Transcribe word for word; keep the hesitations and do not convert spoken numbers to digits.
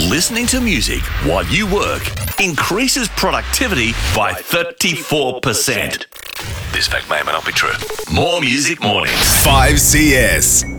Listening to music while you work increases productivity by thirty-four percent. This fact may or may not be true. More Music Mornings. five C S.